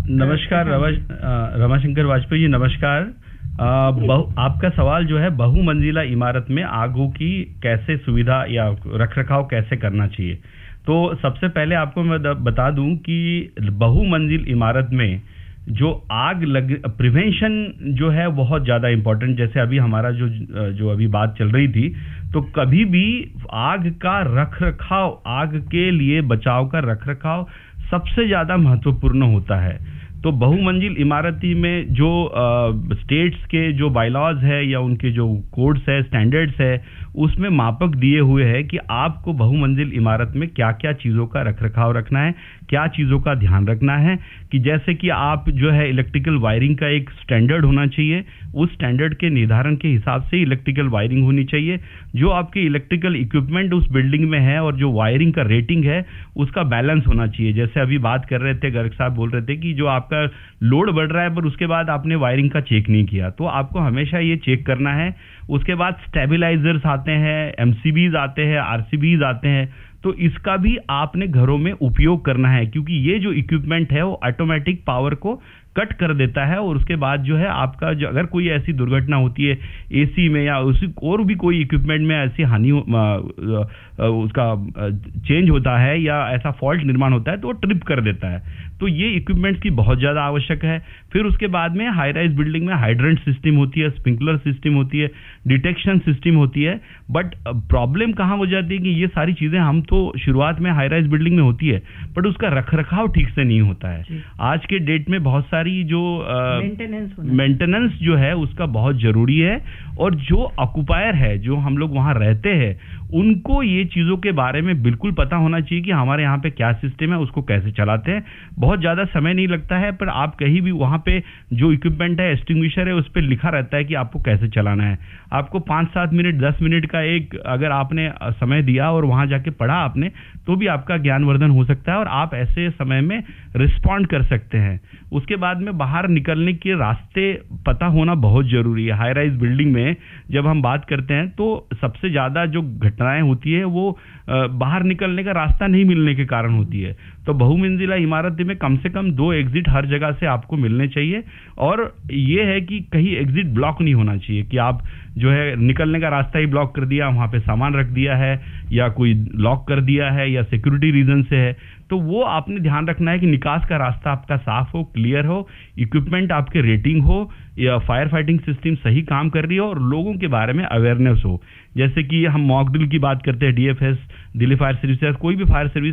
नमस्कार रमाशंकर वाजपेयी जी, नमस्कार। आपका सवाल जो है बहुमंजिला इमारत में आगों की कैसे सुविधा या रखरखाव कैसे करना चाहिए। तो सबसे पहले आपको मैं बता दूं कि बहुमंजिल इमारत में जो आग लग प्रिवेंशन जो है बहुत ज़्यादा इम्पोर्टेंट। जैसे अभी हमारा जो अभी बात चल रही थी, तो कभी भी आग का रखरखाव, आग के लिए बचाव का रखरखाव सबसे ज़्यादा महत्वपूर्ण होता है। तो बहुमंजिल इमारती में जो स्टेट्स के जो बायलॉज है या उनके जो कोड्स है, स्टैंडर्ड्स है, उसमें मापक दिए हुए हैं कि आपको बहुमंजिल इमारत में क्या क्या चीज़ों का रखरखाव रखना है, क्या चीज़ों का ध्यान रखना है। कि जैसे कि आप जो है इलेक्ट्रिकल वायरिंग का एक स्टैंडर्ड होना चाहिए, उस स्टैंडर्ड के निर्धारण के हिसाब से इलेक्ट्रिकल वायरिंग होनी चाहिए। जो आपके इलेक्ट्रिकल इक्विपमेंट उस बिल्डिंग में है और जो वायरिंग का रेटिंग है उसका बैलेंस होना चाहिए। जैसे अभी बात कर रहे थे, गर्ग साहब बोल रहे थे कि जो आपका लोड बढ़ रहा है पर उसके बाद आपने वायरिंग का चेक नहीं किया, तो आपको हमेशा ये चेक करना है। उसके बाद स्टेबलाइजर्स आते हैं, एमसीबीज आते हैं, आरसीबीज आते हैं, तो इसका भी आपने घरों में उपयोग करना है, क्योंकि ये जो इक्विपमेंट है वो ऑटोमेटिक पावर को कट कर देता है। और उसके बाद जो है आपका जो अगर कोई ऐसी दुर्घटना होती है एसी में या उसी और भी कोई इक्विपमेंट में ऐसी हानि उसका चेंज होता है या ऐसा फॉल्ट निर्माण होता है तो वो ट्रिप कर देता है। तो ये इक्विपमेंट्स की बहुत ज़्यादा आवश्यक है। फिर उसके बाद में हाई राइज बिल्डिंग में हाइड्रेंट सिस्टम होती है, स्प्रिंकलर सिस्टम होती है, डिटेक्शन सिस्टम होती है। बट प्रॉब्लम कहाँ हो जाती है कि ये सारी चीज़ें हम तो शुरुआत में हाई राइज बिल्डिंग में होती है बट उसका रखरखाव ठीक से नहीं होता है। आज के डेट में बहुत सारी जो मेंटेनेंस जो है उसका बहुत जरूरी है। और जो ऑक्युपायर है, जो हम लोग वहाँ रहते हैं, उनको ये चीज़ों के बारे में बिल्कुल पता होना चाहिए कि हमारे यहाँ पे क्या सिस्टम है, उसको कैसे चलाते हैं। बहुत ज़्यादा समय नहीं लगता है, पर आप कहीं भी वहाँ पे जो इक्विपमेंट है, एक्सटिंग्विशर है, उस पर लिखा रहता है कि आपको कैसे चलाना है। आपको 5-7 मिनट 10 मिनट का एक अगर आपने समय दिया और वहाँ जाके पढ़ा आपने, तो भी आपका ज्ञानवर्धन हो सकता है और आप ऐसे समय में रिस्पॉन्ड कर सकते हैं। उसके बाद में बाहर निकलने के रास्ते पता होना बहुत ज़रूरी है। हाई राइज बिल्डिंग में जब हम बात करते हैं तो सबसे ज़्यादा जो घटनाएं होती है वो बाहर निकलने का रास्ता नहीं मिलने के कारण होती है। तो बहुमंजिला इमारत में कम से कम 2 एग्जिट हर जगह से आपको मिलने चाहिए। और ये है कि कहीं एग्जिट ब्लॉक नहीं होना चाहिए कि आप जो है निकलने का रास्ता ही ब्लॉक कर दिया, वहाँ पे सामान रख दिया है या कोई लॉक कर दिया है या सिक्योरिटी रीजन से है। तो वो आपने ध्यान रखना है कि निकास का रास्ता आपका साफ हो, क्लियर हो, इक्विपमेंट आपके रेटिंग हो, या फायर फाइटिंग सिस्टम सही काम कर रही हो और लोगों के बारे में अवेयरनेस हो। जैसे कि हम मॉक ड्रिल की बात करते हैं, डीएफएस, दिल्ली फायर सर्विस, कोई भी फायर सर्विस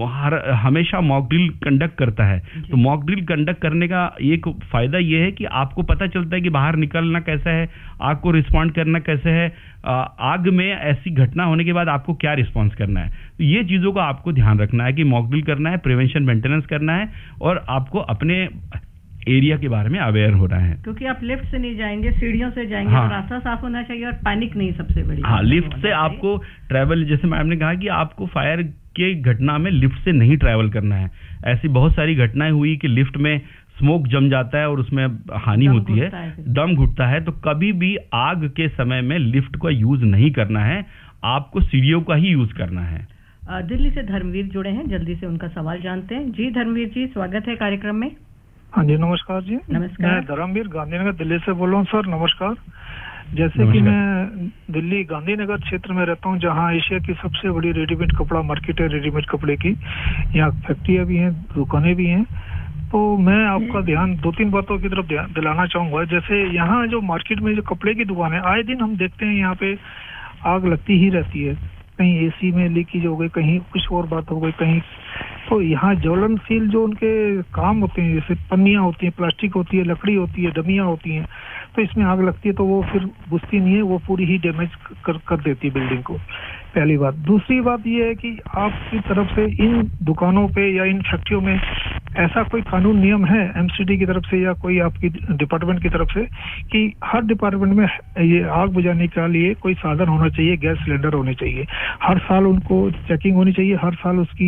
हमेशा मॉक ड्रिल कंडक्ट करता है। तो मॉक ड्रिल कंडक्ट करने का एक फायदा ये है कि आपको पता चलता है कि बाहर निकलना कैसा है, आग को रिस्पॉन्ड करना कैसे है, आग में ऐसी घटना होने के बाद आपको क्या रिस्पॉन्स करना है। तो ये चीज़ों का आपको ध्यान रखना है कि मॉक ड्रिल करना है, प्रिवेंशन मेंटेनेंस करना है और आपको अपने एरिया के बारे में अवेयर हो रहा है। क्योंकि आप लिफ्ट से नहीं जाएंगे, सीढ़ियों से जाएंगे। हाँ। रास्ता साफ होना चाहिए और पैनिक नहीं सबसे बड़ी। हाँ, लिफ्ट से आपको ट्रैवल, जैसे मैम ने कहा कि आपको फायर के घटना में लिफ्ट से नहीं ट्रैवल करना है। ऐसी बहुत सारी घटनाएं हुई कि लिफ्ट में स्मोक जम जाता है और उसमें हानि होती है, दम घुटता है। तो कभी भी आग के समय में लिफ्ट का यूज नहीं करना है, आपको सीढ़ियों का ही यूज करना है। दिल्ली से धर्मवीर जुड़े हैं, जल्दी से उनका सवाल जानते हैं। जी धर्मवीर जी, स्वागत है कार्यक्रम में। हाँ जी, नमस्कार जी। नमस्कार। मैं धर्मवीर गांधीनगर दिल्ली से बोल रहा हूँ सर, नमस्कार। जैसे कि मैं दिल्ली गांधीनगर क्षेत्र में रहता हूँ, जहाँ एशिया की सबसे बड़ी रेडीमेड कपड़ा मार्केट है, रेडीमेड कपड़े की। यहाँ फैक्ट्रियाँ भी हैं, दुकानें भी हैं। तो मैं आपका ध्यान 2-3 बातों की तरफ दिलाना चाहूँगा। जैसे यहाँ जो मार्केट में जो कपड़े की दुकान है, आए दिन हम देखते हैं यहाँ पे आग लगती ही रहती है। कहीं एसी में लीकेज हो गई, कहीं कुछ और बात हो गई, कहीं। तो यहाँ ज्वलनशील जो उनके काम होते हैं, जैसे पन्नियाँ होती हैं, प्लास्टिक होती है, लकड़ी होती है, डमियाँ होती हैं, तो इसमें आग लगती है तो वो फिर बुझती नहीं है, वो पूरी ही डैमेज कर देती है बिल्डिंग को। पहली बात। दूसरी बात ये है कि आपकी तरफ से इन दुकानों पे या इन फैक्ट्रियों में ऐसा कोई कानून नियम है एमसीडी की तरफ से या कोई आपकी डिपार्टमेंट की तरफ से कि हर डिपार्टमेंट में ये आग बुझाने के लिए कोई साधन होना चाहिए, गैस सिलेंडर होने चाहिए, हर साल उनको चेकिंग होनी चाहिए, हर साल उसकी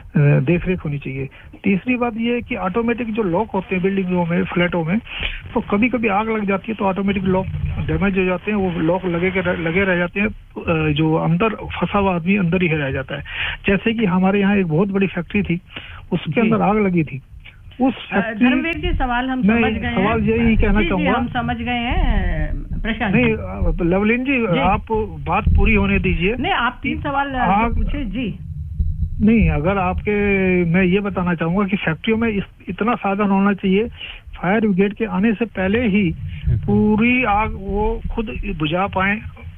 देखरेख होनी चाहिए। तीसरी बात ये है कि ऑटोमेटिक जो लॉक होते हैं बिल्डिंगों में, फ्लैटों में, तो कभी कभी आग लग जाती है तो ऑटोमेटिक लॉक डैमेज हो जाते हैं, वो लॉक लगे रह जाते हैं, जो अंदर फंसा हुआ आदमी अंदर ही रह जाता है। जैसे कि हमारे यहाँ एक बहुत बड़ी फैक्ट्री थी, उसके अंदर आग लगी थी, उस धर्मवीर जी सवाल हम समझ गए हैं। सवाल यही कहना चाहूंगा, हम समझ गए हैं प्रशांत नहीं लवलीन जी आप बात पूरी होने दीजिए। नहीं, आप 3 सवाल पूछे जी। नहीं, अगर आपके मैं ये बताना चाहूंगा कि फैक्ट्रियों में इतना साधन होना चाहिए, फायर ब्रिगेड के आने से पहले ही पूरी आग वो खुद बुझा पाए,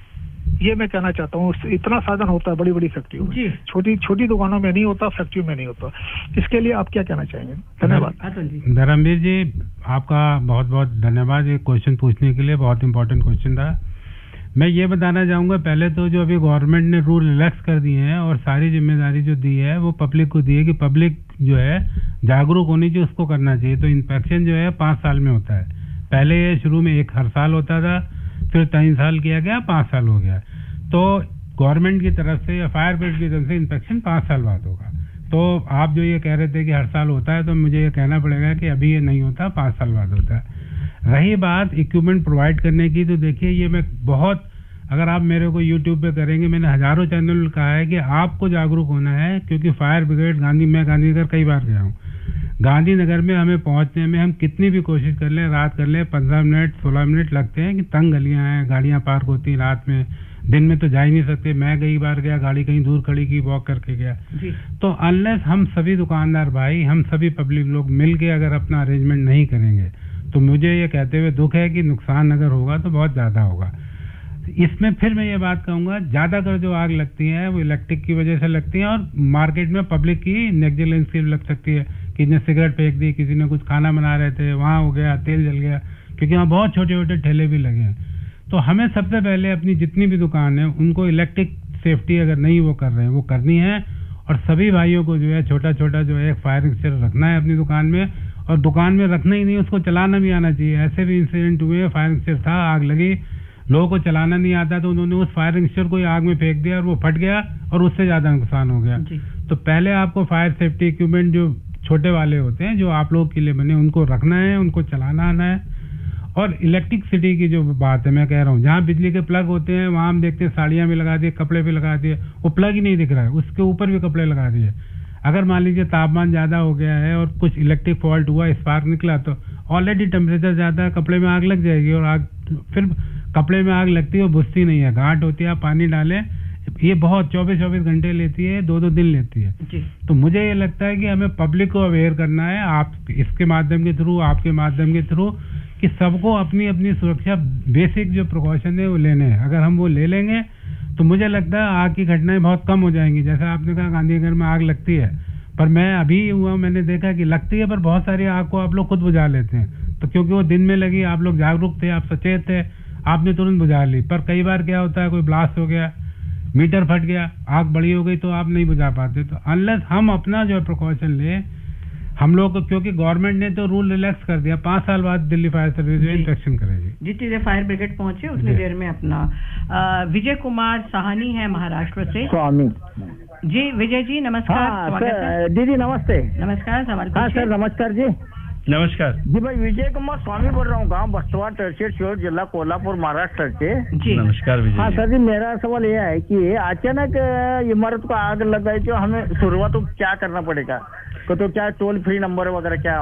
ये मैं कहना चाहता हूँ। इतना साधन होता है बड़ी बड़ी फैक्ट्रियों में, छोटी छोटी दुकानों में नहीं होता, फैक्ट्रियों में नहीं होता। इसके लिए आप क्या कहना चाहेंगे? धन्यवाद। धर्मवीर जी आपका बहुत बहुत धन्यवाद ये क्वेश्चन पूछने के लिए, बहुत इंपॉर्टेंट क्वेश्चन था। मैं ये बताना चाहूँगा, पहले तो जो अभी गवर्नमेंट ने रूल रिलैक्स कर दिए हैं और सारी जिम्मेदारी जो दी है वो पब्लिक को दी है कि पब्लिक जो है जागरूक होनी चाहिए, उसको करना चाहिए। तो इंस्पेक्शन जो है 5 साल में होता है। पहले ये शुरू में हर साल होता था, फिर 3 साल किया गया, 5 साल हो गया। तो गवर्नमेंट की तरफ से या फायर ब्रिगेड की तरफ से इंस्पेक्शन 5 साल बाद होगा। तो आप जो ये कह रहे थे कि हर साल होता है, तो मुझे ये कहना पड़ेगा कि अभी ये नहीं होता, 5 साल बाद होता है। रही बात इक्विपमेंट प्रोवाइड करने की, तो देखिए ये मैं बहुत, अगर आप मेरे को यूट्यूब पे करेंगे, मैंने हजारों चैनल कहा है कि आपको जागरूक होना है, क्योंकि फायर ब्रिगेड मैं गांधीनगर कई बार गया हूँ। गांधीनगर में हमें पहुंचने में हम कितनी भी कोशिश कर लें, रात कर लें, 15 मिनट 16 मिनट लगते हैं कि तंग गलियां हैं, गाड़ियां पार्क होती हैं रात में, दिन में तो जा ही नहीं सकते। मैं कई बार गया, गाड़ी कहीं दूर खड़ी की, वॉक करके गया। तो अनलेस हम सभी दुकानदार भाई, हम सभी पब्लिक लोग मिल के अगर अपना अरेंजमेंट नहीं करेंगे, तो मुझे ये कहते हुए दुख है कि नुकसान अगर होगा तो बहुत ज़्यादा होगा। इसमें फिर मैं ये बात कहूँगा, ज़्यादातर जो आग लगती है वो इलेक्ट्रिक की वजह से लगती है, और मार्केट में पब्लिक की नेग्लिजेंस की लग सकती है। किसी ने सिगरेट फेंक दी, किसी ने कुछ खाना बना रहे थे, वहाँ हो गया, तेल जल गया, क्योंकि वहाँ बहुत छोटे छोटे ठेले भी लगे हैं। तो हमें सबसे पहले अपनी जितनी भी दुकान है उनको इलेक्ट्रिक सेफ्टी अगर नहीं वो कर रहे हैं वो करनी है, और सभी भाइयों को जो है छोटा छोटा जो है फायर एक्सटिंग्विशर रखना है अपनी दुकान में, और दुकान में रखना ही नहीं, उसको चलाना भी आना चाहिए। ऐसे भी इंसिडेंट हुए, फायर एक्सटिंग्विशर था, आग लगी, लोगों को चलाना नहीं आता, तो उन्होंने उस फायर एक्सटिंग्विशर को आग में फेंक दिया और वो फट गया और उससे ज़्यादा नुकसान हो गया। तो पहले आपको फायर सेफ्टी इक्विपमेंट जो छोटे वाले होते हैं, जो आप लोगों के लिए बने, उनको रखना है, उनको चलाना आना है। और इलेक्ट्रिसिटी की जो बात है, मैं कह रहा हूँ, जहाँ बिजली के प्लग होते हैं वहाँ हम देखते हैं साड़ियाँ भी लगा दिए, कपड़े भी लगा दिए, वो प्लग ही नहीं दिख रहा है, उसके ऊपर भी कपड़े लगा दिए। अगर मान लीजिए तापमान ज़्यादा हो गया है और कुछ इलेक्ट्रिक फॉल्ट हुआ, स्पार्क निकला, तो ऑलरेडी टेम्परेचर ज़्यादा है, कपड़े में आग लग जाएगी, और आग फिर कपड़े में आग लगती है, वो बुझती नहीं है, घाट होती है, आप पानी डालें, ये बहुत 24 घंटे लेती है, 2-2 दिन लेती है। तो मुझे ये लगता है कि हमें पब्लिक को अवेयर करना है, आप इसके माध्यम के थ्रू, आपके माध्यम के थ्रू, कि सबको अपनी अपनी सुरक्षा बेसिक जो प्रिकॉशन है वो लेने हैं। अगर हम वो ले लेंगे तो मुझे लगता है आग की घटनाएं बहुत कम हो जाएंगी। जैसा आपने कहा गांधीनगर में आग लगती है, पर मैं अभी हुआ, मैंने देखा कि लगती है, पर बहुत सारी आग को आप लोग खुद बुझा लेते हैं। तो क्योंकि वो दिन में लगी, आप लोग जागरूक थे, आप सचेत थे, आपने तुरंत बुझा ली। पर कई बार क्या होता है, कोई ब्लास्ट हो गया, मीटर फट गया, आग बड़ी हो गई, तो आप नहीं बुझा पाते। तो अनलेस हम अपना जो है प्रिकॉशन लें, हम लोग को, क्योंकि गवर्नमेंट ने तो रूल रिलैक्स कर दिया, 5 साल बाद दिल्ली फायर सर्विस इंस्पेक्शन करेगी। जितनी देर फायर ब्रिगेड पहुंचे उतनी देर में अपना विजय कुमार साहनी है महाराष्ट्र से। स्वामी जी, विजय जी नमस्कार। हाँ, सर, दीदी नमस्ते। नमस्कार, सवाल हाँ सर, नमस्कार जी। नमस्कार जी, मैं विजय कुमार स्वामी बोल रहा हूँ, गांव बस्तवा, तहसील शिहोर, जिला कोल्हापुर, महाराष्ट्र से जी। नमस्कार विजय। हाँ सर जी, मेरा सवाल यह है कि अचानक इमारत को आग लगाई तो हमें शुरुआत तो क्या करना पड़ेगा, तो क्या टोल फ्री नंबर वगैरह क्या?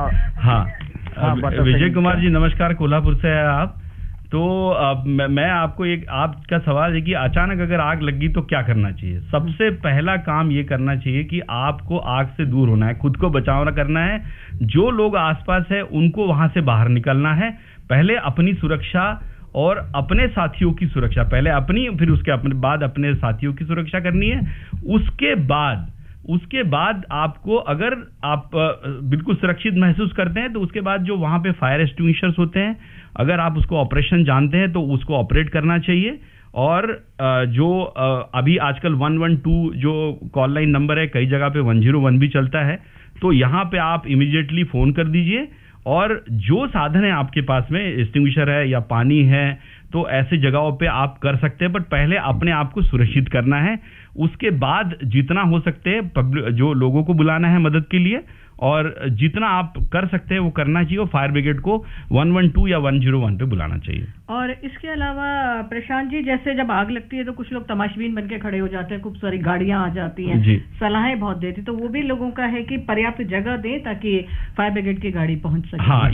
हाँ, विजय कुमार जी नमस्कार, कोल्हापुर से है आप। तो मैं आपको आपका सवाल है कि अचानक अगर आग लगी तो क्या करना चाहिए। सबसे पहला काम ये करना चाहिए कि आपको आग से दूर होना है, खुद को बचाव करना है, जो लोग आसपास है उनको वहां से बाहर निकलना है। पहले अपनी सुरक्षा और अपने साथियों की सुरक्षा, पहले अपनी, फिर उसके बाद अपने साथियों की सुरक्षा करनी है। उसके बाद आपको, अगर आप बिल्कुल सुरक्षित महसूस करते हैं, तो उसके बाद जो वहां पे फायर एक्सटिंग्विशर्स होते हैं, अगर आप उसको ऑपरेशन जानते हैं तो उसको ऑपरेट करना चाहिए। और जो अभी आजकल 112 जो कॉल लाइन नंबर है, कई जगह पे 101 भी चलता है, तो यहाँ पे आप इमीडिएटली फोन कर दीजिए। और जो साधन है आपके पास में, एक्सटिंग्विशर है या पानी है, तो ऐसी जगहों पे आप कर सकते हैं, बट पहले अपने आप को सुरक्षित करना है। उसके बाद जितना हो सकते हैं जो लोगों को बुलाना है मदद के लिए, और जितना आप कर सकते हैं वो करना चाहिए और फायर ब्रिगेड को 112 या 101 पे बुलाना चाहिए। और इसके अलावा प्रशांत जी, जैसे जब आग लगती है तो कुछ लोग तमाशबीन बन के खड़े हो जाते हैं, खूब सारी गाड़ियां आ जाती हैं, सलाहें बहुत देती, तो वो भी लोगों का है कि पर्याप्त जगह दें ताकि फायर ब्रिगेड की गाड़ी पहुंच सके। हाँ,